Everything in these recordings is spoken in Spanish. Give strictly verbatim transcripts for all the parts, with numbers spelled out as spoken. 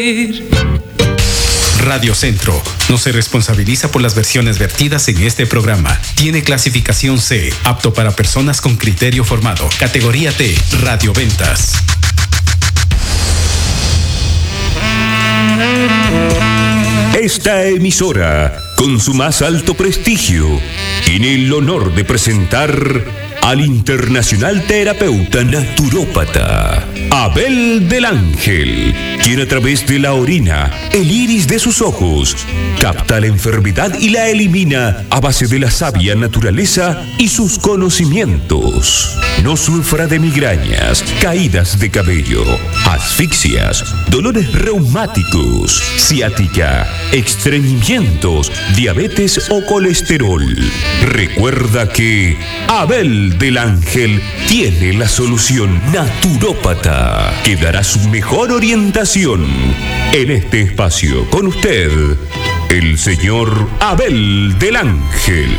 Radio Centro no se responsabiliza por las versiones vertidas en este programa. Tiene clasificación C, apto para personas con criterio formado. Categoría T, radioventas. Esta emisora, con su más alto prestigio, tiene el honor de presentar al internacional terapeuta naturópata Abel del Ángel, quien a través de la orina, el iris de sus ojos, capta la enfermedad y la elimina a base de la sabia naturaleza y sus conocimientos. No sufra de migrañas, caídas de cabello, asfixias, dolores reumáticos, ciática, estreñimientos, diabetes o colesterol. Recuerda que Abel del Ángel tiene la solución naturópata que dará su mejor orientación en este espacio. Con usted, el señor Abel del Ángel.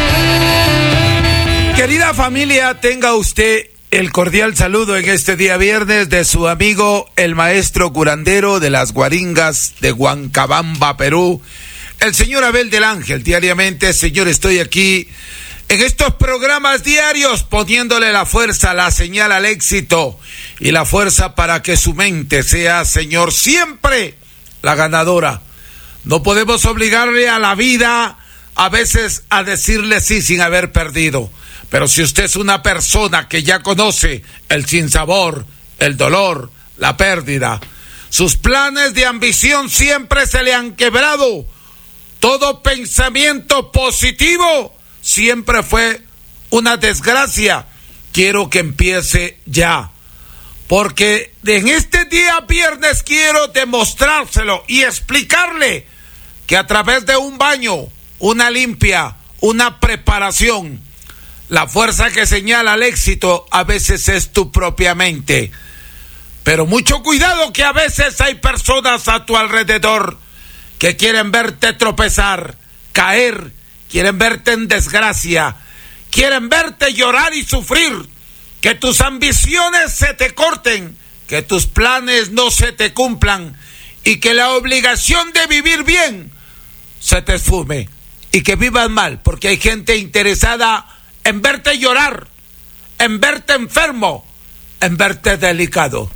Querida familia, tenga usted el cordial saludo en este día viernes de su amigo, el maestro curandero de las Guaringas de Huancabamba, Perú, el señor Abel del Ángel. Diariamente, señor, estoy aquí en estos programas diarios poniéndole la fuerza, la señal al éxito y la fuerza para que su mente sea, señor, siempre la ganadora. No podemos obligarle a la vida a veces a decirle sí sin haber perdido. Pero si usted es una persona que ya conoce el sinsabor, el dolor, la pérdida, sus planes de ambición siempre se le han quebrado, todo pensamiento positivo siempre fue una desgracia, quiero que empiece ya. Porque en este día viernes quiero demostrárselo y explicarle que a través de un baño, una limpia, una preparación, la fuerza que señala al éxito a veces es tu propia mente. Pero mucho cuidado, que a veces hay personas a tu alrededor que quieren verte tropezar, caer, quieren verte en desgracia, quieren verte llorar y sufrir, que tus ambiciones se te corten, que tus planes no se te cumplan y que la obligación de vivir bien se te esfume y que vivas mal, porque hay gente interesada en verte llorar, en verte enfermo, en verte delicado.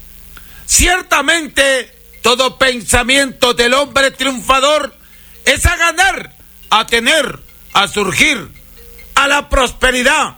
Ciertamente, todo pensamiento del hombre triunfador es a ganar, a tener, a surgir, a la prosperidad.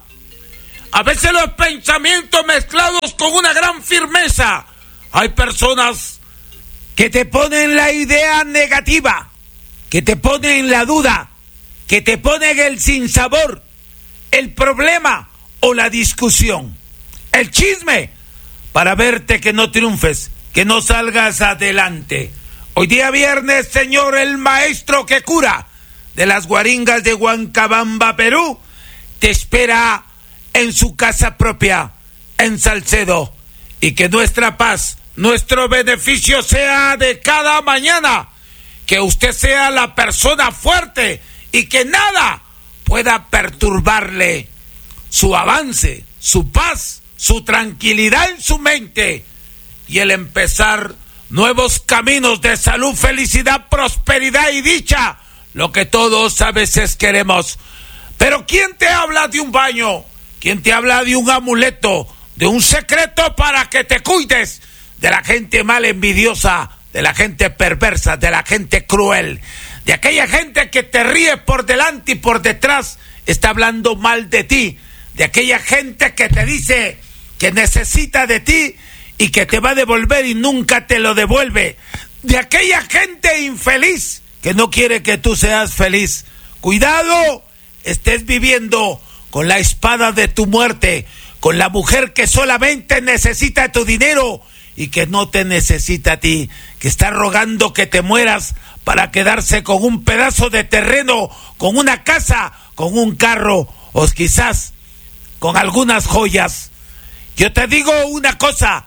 A veces los pensamientos mezclados con una gran firmeza. Hay personas que te ponen la idea negativa, que te ponen la duda, que te ponen el sinsabor, el problema o la discusión, el chisme, para verte que no triunfes, que no salgas adelante. Hoy día viernes, señor, el maestro que cura de las Guaringas de Huancabamba, Perú, te espera en su casa propia, en Salcedo, y que nuestra paz, nuestro beneficio sea de cada mañana, que usted sea la persona fuerte y que nada pueda perturbarle su avance, su paz, su tranquilidad en su mente y el empezar nuevos caminos de salud, felicidad, prosperidad y dicha, lo que todos a veces queremos. Pero ¿quién te habla de un baño? ¿Quién te habla de un amuleto, de un secreto para que te cuides de la gente mal envidiosa, de la gente perversa, de la gente cruel, de aquella gente que te ríe por delante y por detrás está hablando mal de ti, de aquella gente que te dice que necesita de ti y que te va a devolver y nunca te lo devuelve, de aquella gente infeliz que no quiere que tú seas feliz. Cuidado, estés viviendo con la espada de tu muerte, con la mujer que solamente necesita tu dinero y que no te necesita a ti, que está rogando que te mueras para quedarse con un pedazo de terreno, con una casa, con un carro o quizás con algunas joyas. Yo te digo una cosa,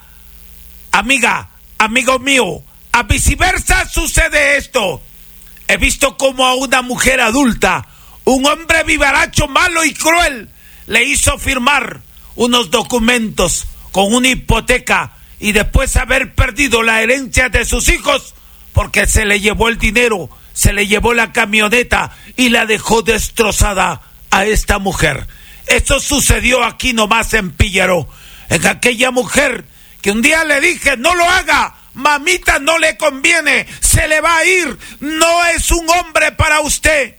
amiga, amigo mío, a viceversa sucede esto. He visto como a una mujer adulta, un hombre vivaracho, malo y cruel, le hizo firmar unos documentos con una hipoteca y después haber perdido la herencia de sus hijos, porque se le llevó el dinero, se le llevó la camioneta y la dejó destrozada a esta mujer. Eso sucedió aquí nomás en Píllaro, en aquella mujer que un día le dije, no lo haga, mamita, no le conviene, se le va a ir, no es un hombre para usted.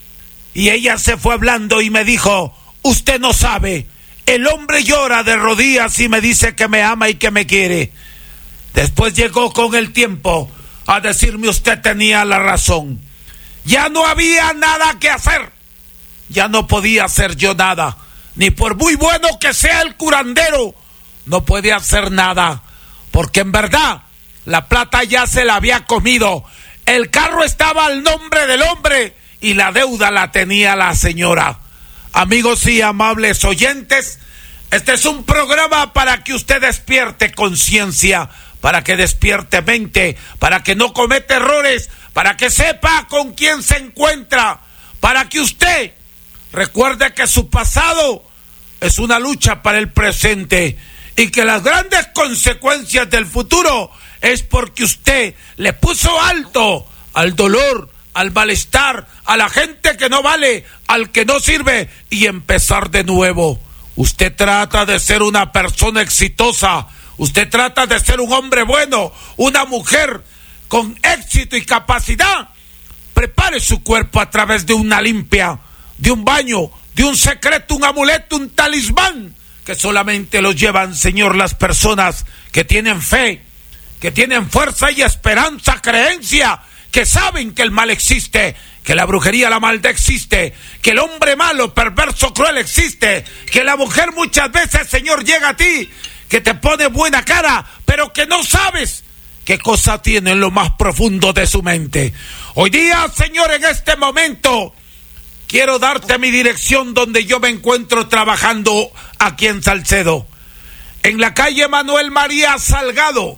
Y ella se fue hablando y me dijo, usted no sabe, el hombre llora de rodillas y me dice que me ama y que me quiere. Después llegó con el tiempo a decirme, usted tenía la razón. Ya no había nada que hacer. Ya no podía hacer yo nada. Ni por muy bueno que sea el curandero, no puede hacer nada. Porque en verdad, la plata ya se la había comido. El carro estaba al nombre del hombre y la deuda la tenía la señora. Amigos y amables oyentes, este es un programa para que usted despierte conciencia, para que despierte mente, para que no cometa errores, para que sepa con quién se encuentra, para que usted recuerde que su pasado es una lucha para el presente y que las grandes consecuencias del futuro es porque usted le puso alto al dolor, al malestar, a la gente que no vale, al que no sirve y empezar de nuevo. Usted trata de ser una persona exitosa, usted trata de ser un hombre bueno, una mujer con éxito y capacidad. Prepare su cuerpo a través de una limpia, de un baño, de un secreto, un amuleto, un talismán, que solamente los llevan, Señor, las personas que tienen fe, que tienen fuerza y esperanza, creencia, que saben que el mal existe, que la brujería, la maldad existe, que el hombre malo, perverso, cruel existe, que la mujer muchas veces, Señor, llega a ti, que te pone buena cara, pero que no sabes qué cosa tiene en lo más profundo de su mente. Hoy día, Señor, en este momento, quiero darte mi dirección donde yo me encuentro trabajando aquí en Salcedo, en la calle Manuel María Salgado,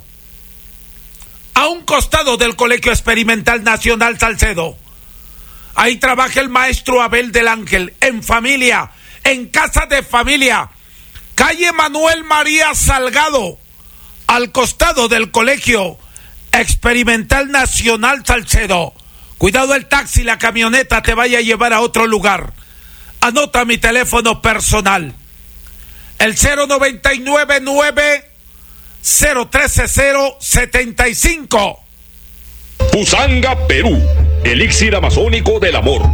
a un costado del Colegio Experimental Nacional Salcedo. Ahí trabaja el maestro Abel del Ángel, en familia, en casa de familia. Calle Manuel María Salgado, al costado del Colegio Experimental Nacional Salcedo. Cuidado el taxi, la camioneta te vaya a llevar a otro lugar. Anota mi teléfono personal, el cero noventa y nueve nueve cero trece cero setenta y cinco. Pusanga, Perú, elixir amazónico del amor.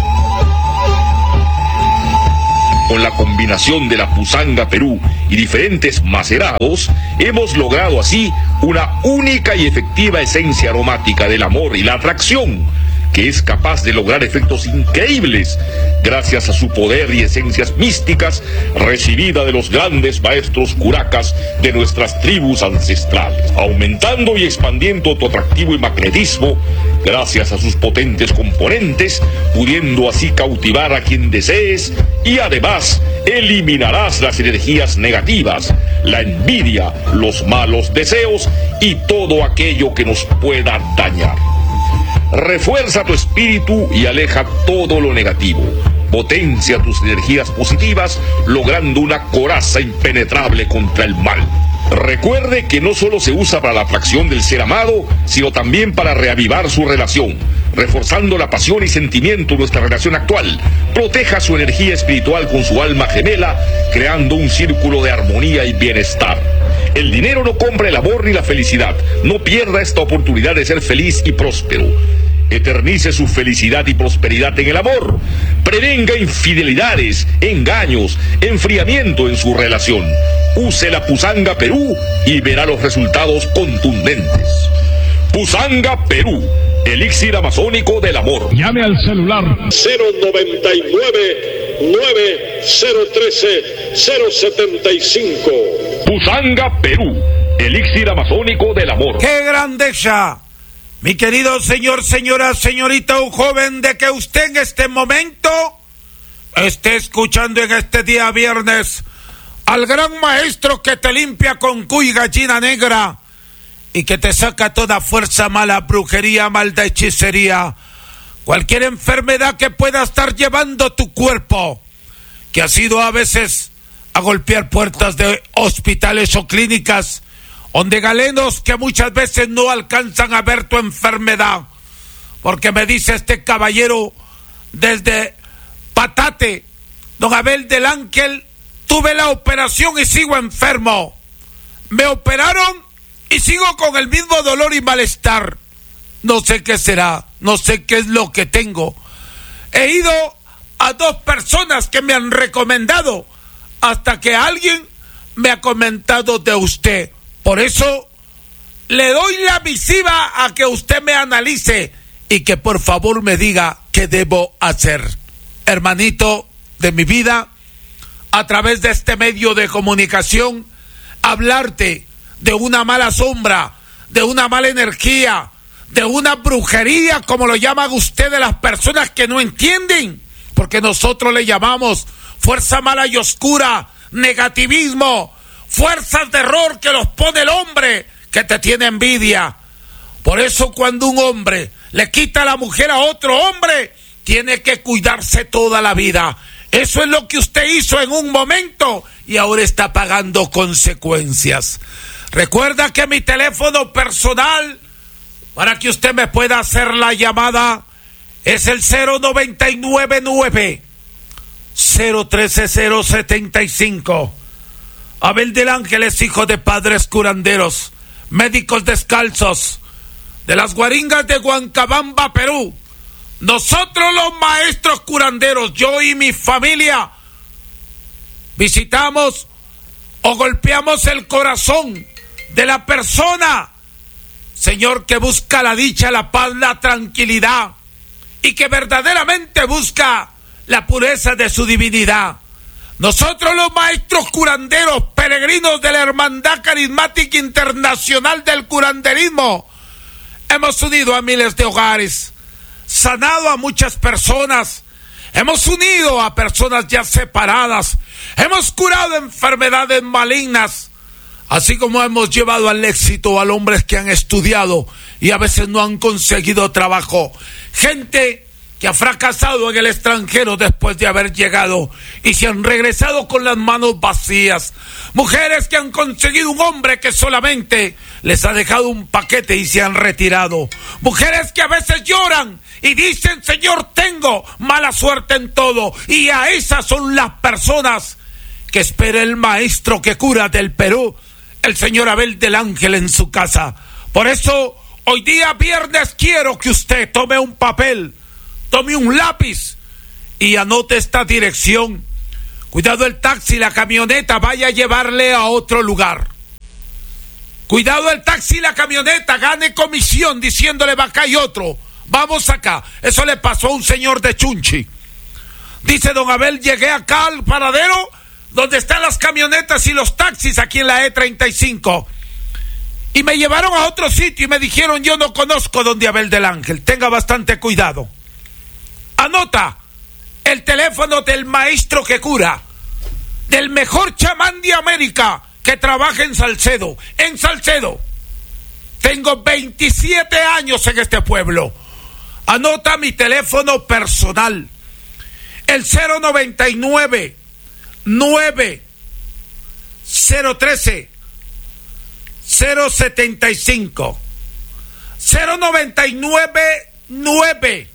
Con la combinación de la Pusanga Perú y diferentes macerados, hemos logrado así una única y efectiva esencia aromática del amor y la atracción, que es capaz de lograr efectos increíbles gracias a su poder y esencias místicas recibida de los grandes maestros curacas de nuestras tribus ancestrales, aumentando y expandiendo tu atractivo y magnetismo gracias a sus potentes componentes, pudiendo así cautivar a quien desees y además eliminarás las energías negativas, la envidia, los malos deseos y todo aquello que nos pueda dañar. Refuerza tu espíritu y aleja todo lo negativo. Potencia tus energías positivas, logrando una coraza impenetrable contra el mal. Recuerde que no solo se usa para la atracción del ser amado, sino también para reavivar su relación, reforzando la pasión y sentimiento de nuestra relación actual. Proteja su energía espiritual con su alma gemela, creando un círculo de armonía y bienestar. El dinero no compra el amor ni la felicidad. No pierda esta oportunidad de ser feliz y próspero. Eternice su felicidad y prosperidad en el amor. Prevenga infidelidades, engaños, enfriamiento en su relación. Use la Pusanga Perú y verá los resultados contundentes. Pusanga Perú, elixir amazónico del amor. Llame al celular cero noventa y nueve nueve cero trece cero setenta y cinco. Pusanga Perú, elixir amazónico del amor. ¡Qué grandeza! Mi querido señor, señora, señorita o joven, de que usted en este momento esté escuchando en este día viernes al gran maestro que te limpia con cuy gallina negra y que te saca toda fuerza mala, brujería, maldad, hechicería, cualquier enfermedad que pueda estar llevando tu cuerpo, que ha sido a veces a golpear puertas de hospitales o clínicas, donde galenos que muchas veces no alcanzan a ver tu enfermedad, porque me dice este caballero desde Patate, don Abel del Ángel, tuve la operación y sigo enfermo. Me operaron y sigo con el mismo dolor y malestar. No sé qué será, no sé qué es lo que tengo. He ido a dos personas que me han recomendado, hasta que alguien me ha comentado de usted. Por eso le doy la misiva a que usted me analice y que por favor me diga qué debo hacer. Hermanito de mi vida, a través de este medio de comunicación, hablarte de una mala sombra, de una mala energía, de una brujería, como lo llaman ustedes las personas que no entienden, porque nosotros le llamamos fuerza mala y oscura, negativismo, fuerzas de error que los pone el hombre que te tiene envidia. Por eso cuando un hombre le quita a la mujer a otro hombre, tiene que cuidarse toda la vida. Eso es lo que usted hizo en un momento y ahora está pagando consecuencias. Recuerda que mi teléfono personal, para que usted me pueda hacer la llamada, es el cero noventa y nueve nueve, cero trece, cero setenta y cinco. Abel del Ángel es hijo de padres curanderos, médicos descalzos, de las Guaringas de Huancabamba, Perú. Nosotros los maestros curanderos, yo y mi familia, visitamos o golpeamos el corazón de la persona, Señor, que busca la dicha, la paz, la tranquilidad y que verdaderamente busca la pureza de su divinidad. Nosotros los maestros curanderos, peregrinos de la Hermandad Carismática Internacional del Curanderismo, hemos unido a miles de hogares, sanado a muchas personas, hemos unido a personas ya separadas, hemos curado enfermedades malignas, así como hemos llevado al éxito a hombres que han estudiado y a veces no han conseguido trabajo, gente que ha fracasado en el extranjero después de haber llegado y se han regresado con las manos vacías, mujeres que han conseguido un hombre que solamente les ha dejado un paquete y se han retirado, mujeres que a veces lloran y dicen: Señor, tengo mala suerte en todo, y a esas son las personas que espera el maestro que cura del Perú, el señor Abel del Ángel, en su casa. Por eso hoy día viernes quiero que usted tome un papel, tome un lápiz y anote esta dirección. Cuidado el taxi, la camioneta vaya a llevarle a otro lugar. Cuidado el taxi, la camioneta gane comisión diciéndole: va acá y otro, vamos acá. Eso le pasó a un señor de Chunchi. Dice don Abel: llegué acá al paradero donde están las camionetas y los taxis aquí en la E treinta y cinco. Y me llevaron a otro sitio y me dijeron: yo no conozco donde Abel del Ángel. Tenga bastante cuidado. Anota el teléfono del maestro que cura, del mejor chamán de América que trabaja en Salcedo. En Salcedo. Tengo veintisiete años en este pueblo. Anota mi teléfono personal. El cero noventa y nueve, nueve, cero trece, cero setenta y cinco. cero noventa y nueve, nueve,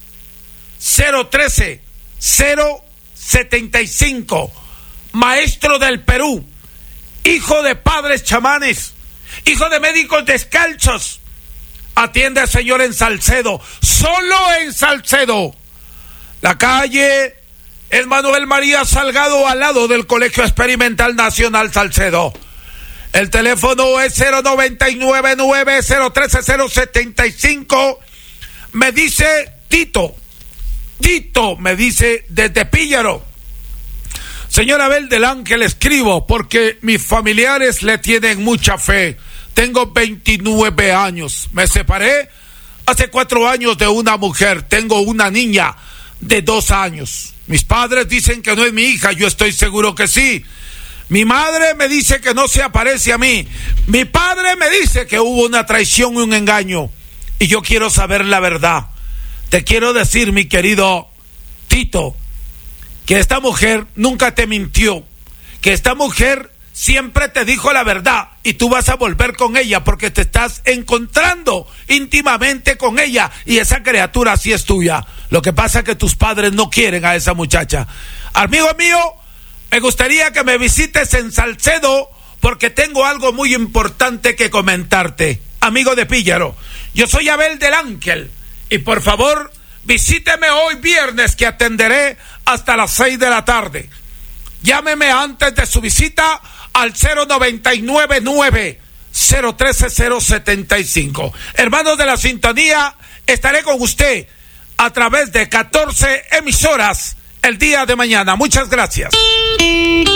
cero trece, cero setenta y cinco. Maestro del Perú, hijo de padres chamanes, hijo de médicos descalzos. Atiende al señor en Salcedo, solo en Salcedo. La calle es Manuel María Salgado, al lado del Colegio Experimental Nacional Salcedo. El teléfono es cero noventa y nueve, nueve, cero trece, cero setenta y cinco. Me dice Tito. Tito me dice desde Píllaro: señor Abel del Ángel, escribo porque mis familiares le tienen mucha fe. Tengo veintinueve años. Me separé hace cuatro años de una mujer. Tengo una niña de dos años. Mis padres dicen que no es mi hija. Yo estoy seguro que sí. Mi madre me dice que no se aparece a mí. Mi padre me dice que hubo una traición y un engaño. Y yo quiero saber la verdad. Te quiero decir, mi querido Tito, que esta mujer nunca te mintió, que esta mujer siempre te dijo la verdad y tú vas a volver con ella porque te estás encontrando íntimamente con ella y esa criatura sí es tuya. Lo que pasa es que tus padres no quieren a esa muchacha. Amigo mío, me gustaría que me visites en Salcedo porque tengo algo muy importante que comentarte. Amigo de Píllaro, yo soy Abel del Ángel y por favor visíteme hoy viernes que atenderé hasta las seis de la tarde. Llámeme antes de su visita al cero noventa y nueve nueve, cero trece, cero setenta y cinco. Hermanos de la sintonía, estaré con usted a través de catorce emisoras el día de mañana. Muchas gracias.